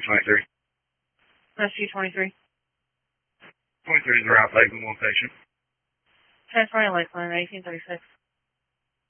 23. Rescue 23. 23 is around taking one patient. Transferring Lifeline, 1836.